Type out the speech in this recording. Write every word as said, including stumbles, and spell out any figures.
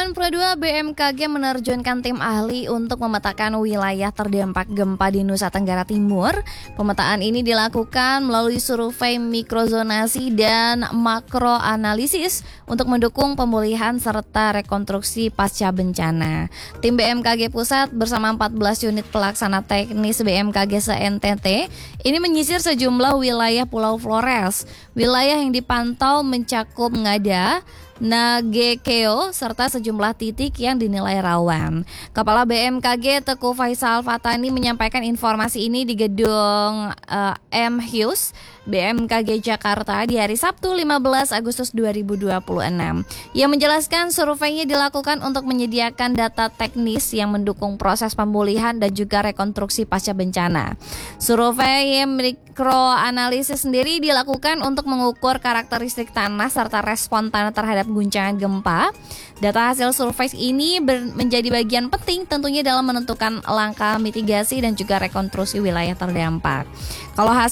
Kementerian P dua B M K G menerjunkan tim ahli untuk memetakan wilayah terdampak gempa di Nusa Tenggara Timur. Pemetaan ini dilakukan melalui survei mikrozonasi dan makroanalisis untuk mendukung pemulihan serta rekonstruksi pasca bencana. Tim B M K G Pusat bersama empat belas unit pelaksana teknis B M K G se-N T T ini menyisir sejumlah wilayah Pulau Flores. Wilayah yang dipantau mencakup Ngada, Nagekeo, serta sejumlah titik yang dinilai rawan. Kepala B M K G Teguh Faisal Fatani menyampaikan informasi ini di gedung uh, M Hughes B M K G Jakarta di hari Sabtu lima belas Agustus dua ribu dua puluh enam. Ia menjelaskan surveinya dilakukan untuk menyediakan data teknis yang mendukung proses pemulihan dan juga rekonstruksi pasca bencana. Survei mikroanalisis sendiri dilakukan untuk mengukur karakteristik tanah serta respon tanah terhadap guncangan gempa. Data hasil survei ini ber- menjadi bagian penting tentunya dalam menentukan langkah mitigasi dan juga rekonstruksi wilayah terdampak. Kalau hasil